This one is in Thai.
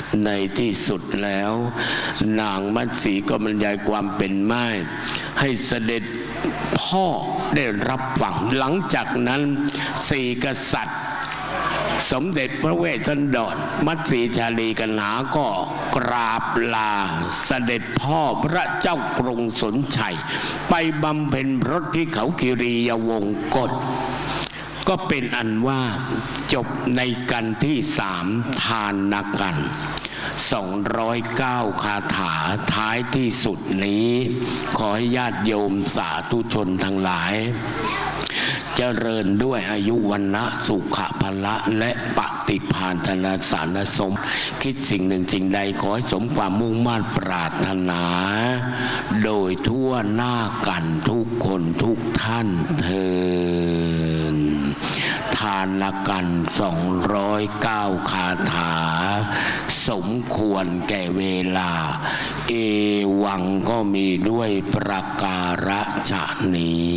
ในที่สุดแล้วนางมัตสีก็บรรยายความเป็นม่ายให้เสด็จพ่อได้รับฟังหลังจากนั้นสี่กษัตริย์สมเด็จพระเวสสันดรมัตสีชาลีกันหาก็กราบลาเสด็จพ่อพระเจ้ากรุงสนชัยไปบำเพ็ญพรตที่เขาคิรียวงกฏก็เป็นอันว่าจบในกันที่3ทานกัน209คาถาท้ายที่สุดนี้ขอให้ญาติโยมสาธุชนทั้งหลายเจริญด้วยอายุวันนะสุขภละและปฏิภาณธนสารสมคิดสิ่งหนึ่งสิ่งใดขอให้สมความมุ่งมั่นปรารถนาโดยทั่วหน้ากันทุกคนทุกท่านเถิดทานกัน209คาถาสมควรแก่เวลาเอวังก็มีด้วยประการฉะนี้